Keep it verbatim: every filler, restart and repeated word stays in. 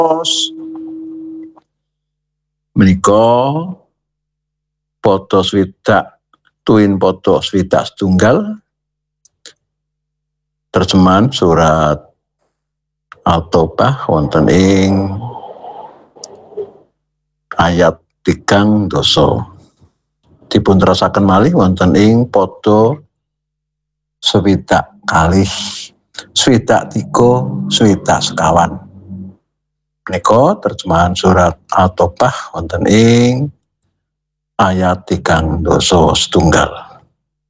menika padha swidak tuwin padha swidak setunggal terjemahan surat At-Taubah wonten ing ayat tigang dasa. Dipun terasaken malih wonten ing padha swidak kalih swidak tiga swidak sekawan. Menika terjemahan surat At-Taubah wonten ing ayat tigang dasa setunggal.